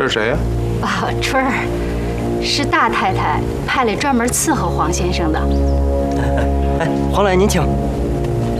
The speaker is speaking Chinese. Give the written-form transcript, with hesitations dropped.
这是谁呀？ 啊，春儿，是大太太派来专门伺候黄先生的。 哎，黄老爷您请。